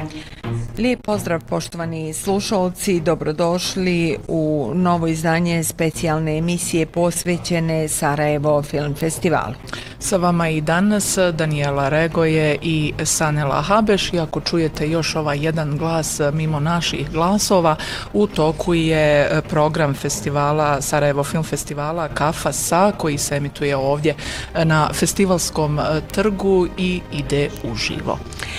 Lijep pozdrav poštovani slušalci, dobrodošli u novo izdanje specijalne emisije posvećene Sarajevo Film Festivalu. Sa vama i danas Danijela Regoje i Sanela Habeš. Iako čujete još ovaj jedan glas mimo naših glasova, u toku je program festivala, Sarajevo Film Festivala Kafa Sa, koji se emituje ovdje na festivalskom trgu i ide uživo.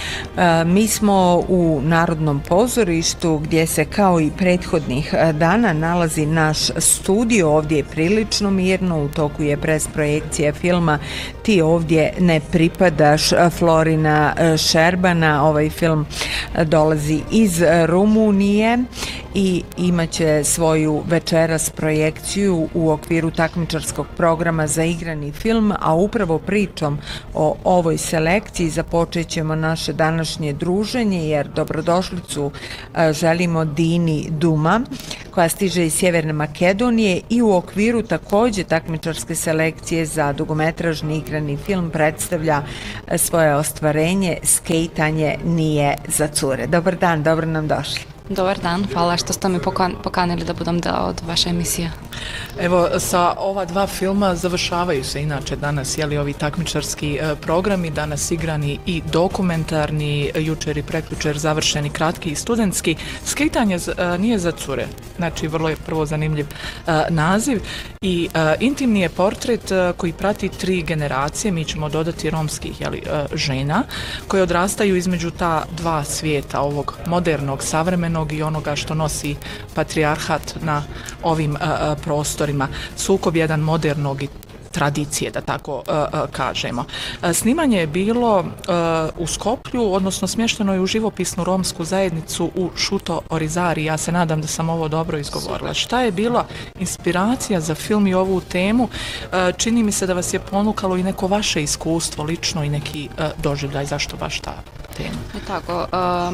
Mi smo u Narodnom pozorištu gdje se kao i prethodnih dana nalazi naš studio. Ovdje je prilično mirno, u toku je presprojekcija filma Ti ovdje ne pripadaš Florina Šerbana. Ovaj film dolazi iz Rumunije i imaće svoju večeras projekciju u okviru takmičarskog programa za igrani film, a upravo pričom o ovoj selekciji započet ćemo naše današnje druženje, jer dobrodošlicu želimo Dini Duma, koja stiže iz Sjeverne Makedonije i u okviru također takmičarske selekcije za dugometražni igrani film predstavlja svoje ostvarenje Skejtanje nije za cure. Dobar dan, dobro nam došli. Dobar dan, hvala što ste mi pokanili da budem deo od vaše emisije. Evo, sa ova dva filma završavaju se inače danas, ovi takmičarski programi, danas igrani i dokumentarni, jučer i prekjučer završeni kratki i studentski. Skejtanje nije za cure, znači vrlo je prvo zanimljiv naziv i intimni je portret koji prati 3 generacije, mi ćemo dodati romskih žena, koje odrastaju između ta dva svijeta, ovog modernog, savremenog i onoga što nosi patrijarhat na ovim prostorima. Sukob jedan modernog i tradicije, da tako kažemo. Snimanje je bilo u Skoplju, odnosno smješteno je u živopisnu romsku zajednicu u Šuto Orizari. Ja se nadam da sam ovo dobro izgovorila. Šta je bila inspiracija za film i ovu temu? Čini mi se da vas je ponukalo i neko vaše iskustvo, lično i neki doživljaj. Zašto baš ta tema? Tako,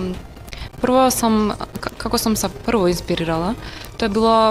prvo kako sam se prvo inspirirala, to je bilo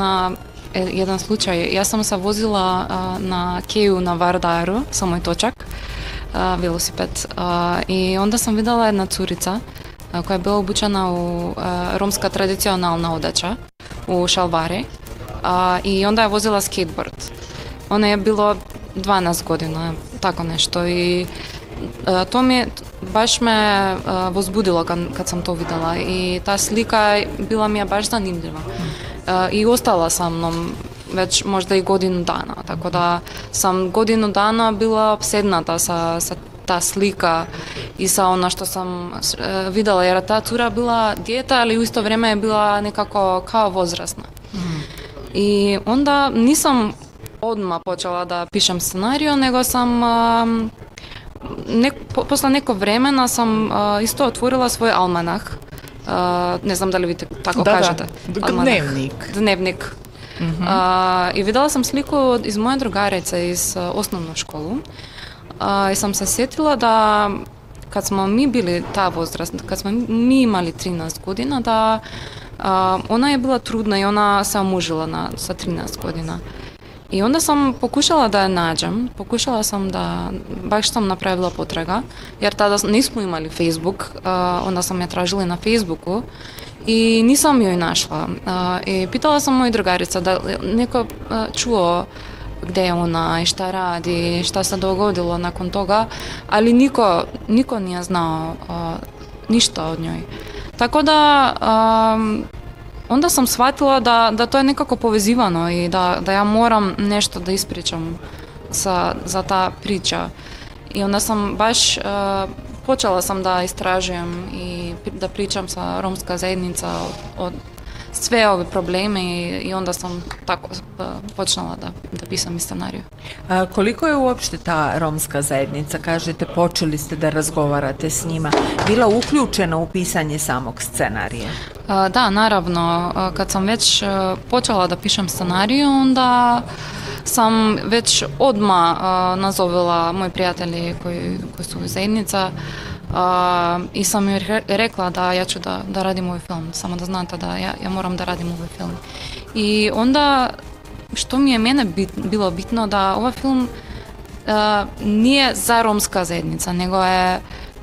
jedan slučaj. Ja sam se vozila na Keju na Vardaru, samo je točak, velosiped, i onda sam vidjela jedna curica koja je bila obučena u romska tradicionalna odeća, u šalvari, i onda je vozila skateboard. Ona je bilo 12 godina, tako nešto, i to baš me возбудilo kad sam to vidjela i ta slika bila mi je baš zanimljiva. I ostala sa mnom već možda i godinu dana, tako da sam godinu dana bila opsednata sa ta slika i sa ono što sam vidjela, jer ta cura bila dijete, ali u isto vrijeme je bila nekako kao возрастna. I onda nisam odmah počela da pišem scenariju, nego sam posle neko vremena sam isto otvorila svoj almanah. Ne znam da li vi tako kažete. Dnevnik. I vidjela sam sliku iz moje drugarice iz osnovnu školu i sam se sjetila da kad smo mi bili ta возраст, kad smo mi imali 13 godina, da ona je bila trudna i ona se omužila sa 13 godina. I onda sam pokušala da je nađem, baš sam napravila potraga, jer tada nismo imali Facebook, onda sam je tražila na Facebooku i nisam joj našla. I pitala sam moju drugarica da neko čuo gdje je ona i šta radi, šta se dogodilo nakon toga, ali niko nije znao ništa od njoj. Tako da onda sam shvatila da to je nekako povezivano i da ja moram nešto da ispričam za ta priča. I onda sam baš počela sam da istražujem i da pričam sa romska zajednica o sve ove probleme i onda sam tako počela da pisam i scenariju. Koliko je uopšte ta romska zajednica, kažete, počeli ste da razgovarate s njima, bila uključena u pisanje samog scenarija? Da, naravno. Kad sam već počela da pišem scenariju, onda sam već odmah nazovila moji prijatelji koji su zajednica i sam joj rekla da ja ću da radim ovaj film, samo da znate da ja moram da radim ovaj film. I onda što mi je mene bilo bitno da ovaj film nije za romska zajednica, nego je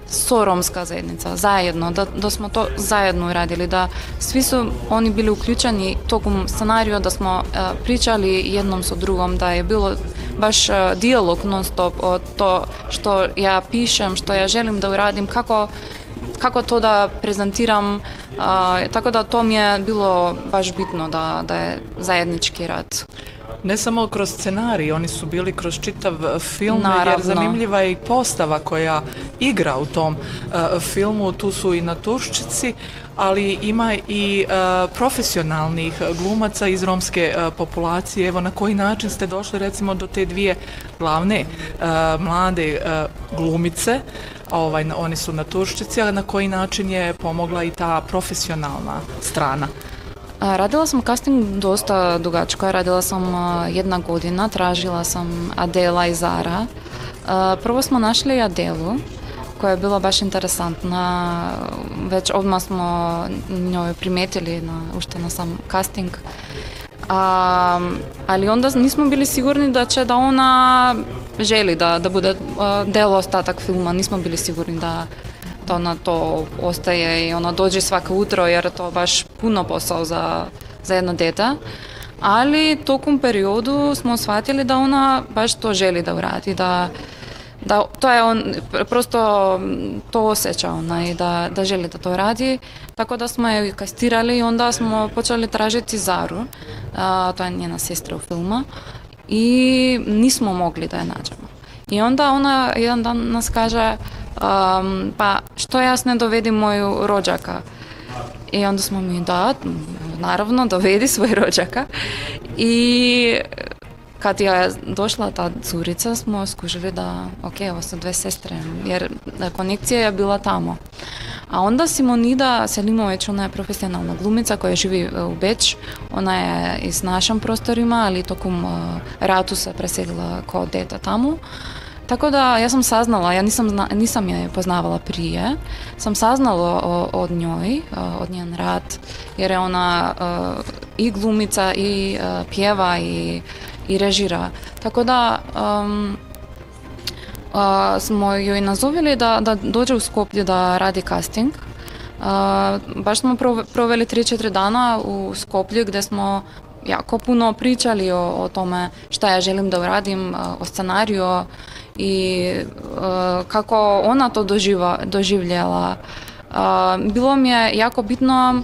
romska zajednica, zajedno, da smo to zajedno radili, da svi su oni bili uključeni tokom scenarija, da smo pričali jednom sa drugom, da je bilo baš dijalog non stop o to što ja pišem, što ja želim da uradim, kako to da prezentiram, tako da to mi je bilo baš bitno da je zajednički rad. Ne samo kroz scenarij, oni su bili kroz čitav film, jer zanimljiva je i postava koja igra u tom filmu, tu su i naturščici, ali ima i profesionalnih glumaca iz romske populacije. Evo na koji način ste došli recimo do te dvije glavne mlade glumice, oni su naturščici, ali na koji način je pomogla i ta profesionalna strana? Radila sam casting dosta dugačko, radila sam 1 godina, tražila sam Adela i Zara. Prvo smo našli Adelu, koja je bila baš interesantna, već odmah smo njoj primetili ušte na sam casting. Ali onda nismo bili sigurni da ona želi da bude delo ostatak filma, nismo bili sigurni da ona to ostaje i ona dođe svako utro jer je to baš puno posao za jedno dete. Ali tokom periodu smo shvatili da ona baš to želi da uradi, da to je prosto to osjeća ona i da želi da to radi. Tako da smo je kastirali i onda smo počeli tražiti Zaru, to je njena sestra u filmu, i nismo mogli da je nađemo. I onda ona jedan dan nas kaže, pa što jas ne dovedim moju rođaka? I onda smo mi, da, naravno, dovedi svoj rođaka. I kad je došla ta curica, smo skužili da, ovo su 2 sestre, jer konekcija je bila tamo. A onda Simonida Selimović, ona je profesionalna glumica koja živi u Beč, ona je iz našim prostorima, ali tokom ratu se preselila kao dete tamo. Tako da ja sam saznala, ja nisam je poznavala prije, sam saznala od njoj, od njen rad, jer je ona i glumica i pjeva i režira. Tako da smo joj nazovili da dođe u Skoplje da radi casting. Baš smo proveli 3-4 dana u Skoplju gdje smo jako puno pričali o tome šta ja želim da uradim, o scenariju i kako ona to doživljala. Bilo mi je jako bitno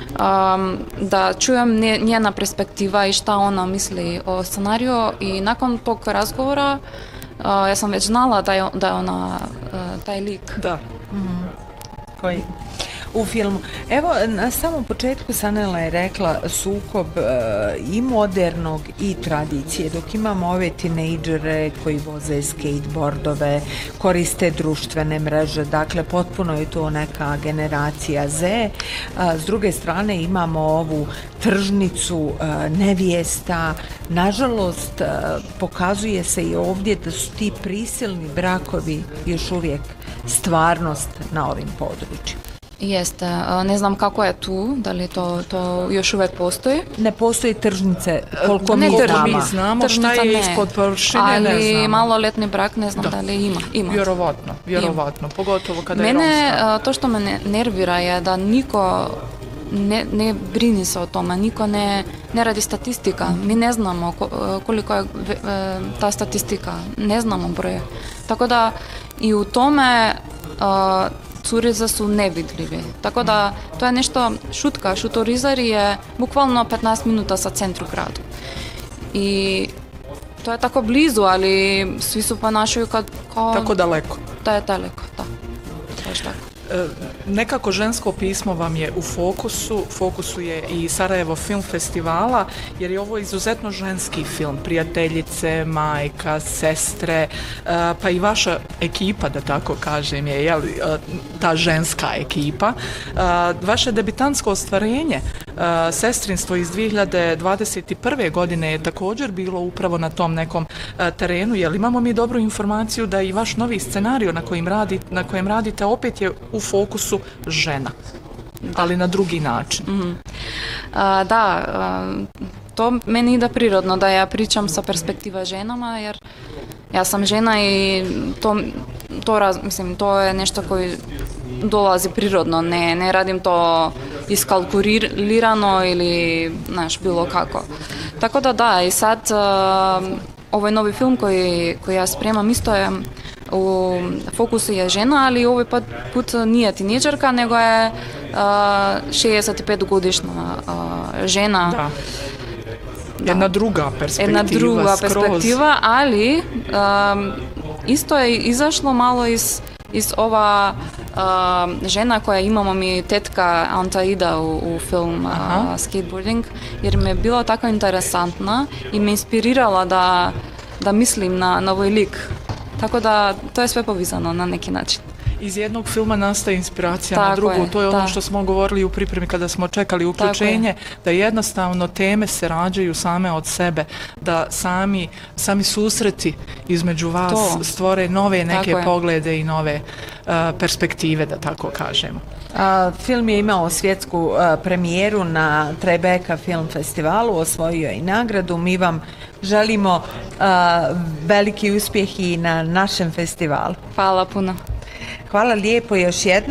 da čujem njena perspektiva i šta ona misli o scenariju i nakon tog razgovora ja sam već znala da je ona taj lik. Da. Koji? U filmu. Evo, na samom početku Sanela je rekla sukob i modernog i tradicije, dok imamo ove tinejdžere koji voze skateboardove, koriste društvene mreže, dakle potpuno je to neka generacija Z. S druge strane imamo ovu tržnicu nevjesta. Nažalost, pokazuje se i ovdje da su ti prisilni brakovi još uvijek stvarnost na ovim područjima. Jeste, ne znam kako je tu, da li to još uvijek postoji? Ne postoji tržnice, koliko mi znamo šta je ispod površine, ne znamo. Ali maloletni brak ne znam da li ima. Vjerovatno, pogotovo kada je romska. Mene, to što me nervira je da niko ne brini se o tome, niko ne radi statistika. Mi ne znamo koliko je ta statistika, ne znamo broje. Tako da i u tome curice su nevidljive. Tako da to je nešto šutka. Šutorizar je bukvalno 15 minuta sa centru gradu. I to je tako blizu, ali svi su ponašaju kao... Tako daleko. Da je daleko, da. Baš tako. Nekako žensko pismo vam je u fokusu je i Sarajevo film festivala, jer je ovo izuzetno ženski film, prijateljice, majka, sestre, pa i vaša ekipa, da tako kažem, je ta ženska ekipa. Vaše debitantsko ostvarenje, sestrinstvo iz 2021. godine je također bilo upravo na tom nekom terenu. Jel imamo mi dobru informaciju da i vaš novi scenarij na kojem radite opet je u fokusu žena, ali na drugi način? Da, to meni ide prirodno da ja pričam sa perspektiva ženama, jer ja sam žena i to je nešto koji dolazi prirodno, ne radim to iskalkulirano ili bilo kako. Tako da, i sad ovaj novi film koji ja spremam isto je u fokusu je žena, ali ovaj put nije tineđerka, nego je 65-godišnja žena. Da. Jedna druga perspektiva. Ali isto je izašlo malo iz ova žena koja imamo mi tetka Antaida u film Skateboarding, jer mi je bilo tako interesantna i me inspirirala da mislim na ovaj lik. Tako da to je sve povezano na neki način. Iz jednog filma nastaje inspiracija na drugu. To je ono što smo govorili u pripremi kada smo čekali uključenje, da jednostavno teme se rađaju same od sebe, da sami susreti između vas stvore nove neke poglede i nove perspektive, da tako kažemo. Film je imao svjetsku premijeru na Tribeca Film Festivalu, osvojio je i nagradu. Mi vam želimo veliki uspjeh i na našem festivalu. Hvala puno. Hvala lijepo još jednom.